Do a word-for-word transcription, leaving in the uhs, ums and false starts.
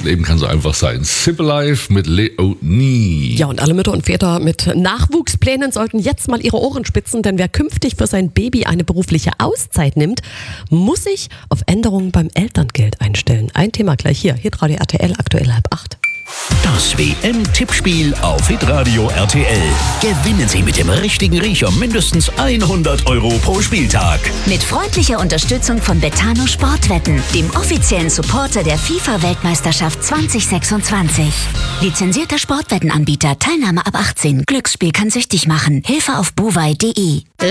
Leben kann so einfach sein. Simple Life mit Leonie. Ja, und alle Mütter und Väter mit Nachwuchsplänen sollten jetzt mal ihre Ohren spitzen, denn wer künftig für sein Baby eine berufliche Auszeit nimmt, muss sich auf Änderungen beim Elterngeld einstellen. Ein Thema gleich hier, Hitradio R T L, aktuell halb acht. Das W M-Tippspiel auf Hitradio R T L. Gewinnen Sie mit dem richtigen Riecher mindestens hundert Euro pro Spieltag. Mit freundlicher Unterstützung von Betano Sportwetten, dem offiziellen Supporter der FIFA-Weltmeisterschaft zwanzig sechsundzwanzig. Lizenzierter Sportwettenanbieter, Teilnahme ab achtzehn. Glücksspiel kann süchtig machen. Hilfe auf buwei punkt de.